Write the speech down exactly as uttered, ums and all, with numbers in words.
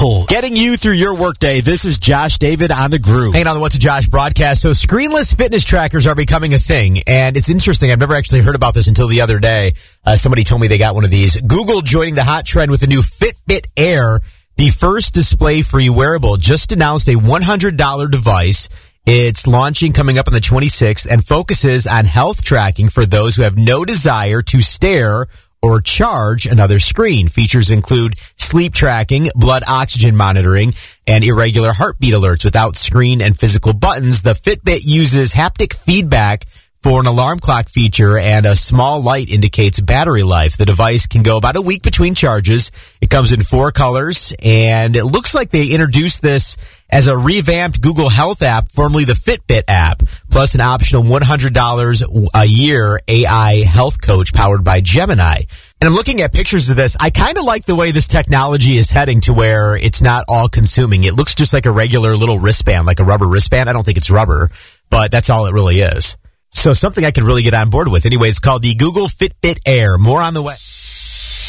Getting you through your workday. This is Josh David on the Groove. Hanging on the What's a Josh broadcast. So screenless fitness trackers are becoming a thing, and it's interesting. I've never actually heard about this until the other day. Uh, somebody told me they got one of these. Google joining the hot trend with the new Fitbit Air, the first display-free wearable. Just announced a one hundred dollars device. It's launching coming up on the twenty-sixth and focuses on health tracking for those who have no desire to stare or charge another screen. Features include sleep tracking, blood oxygen monitoring, and irregular heartbeat alerts. Without screen and physical buttons, the Fitbit uses haptic feedback for an alarm clock feature, and a small light indicates battery life. The device can go about a week between charges. It comes in four colors, and it looks like they introduced this as a revamped Google Health app, formerly the Fitbit app, plus an optional one hundred dollars a year A I health coach powered by Gemini. And I'm looking at pictures of this. I kind of like the way this technology is heading to where it's not all consuming. It looks just like a regular little wristband, like a rubber wristband. I don't think it's rubber, but that's all it really is. So something I could really get on board with. Anyway, it's called the Google Fitbit Air. More on the way.